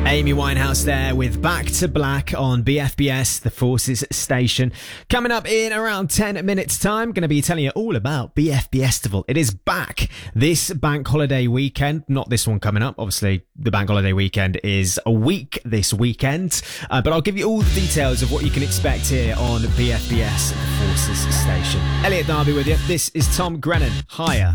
Amy Winehouse there with Back to Black on BFBS, the Forces station. Coming up in around 10 minutes time, going to be telling you all about BFBestival. It is back this bank holiday weekend. Not this one coming up. Obviously, the bank holiday weekend is a week this weekend. But I'll give you all the details of what you can expect here on BFBS, the Forces station. Elliot Darby with you. This is Tom Grennan. Higher.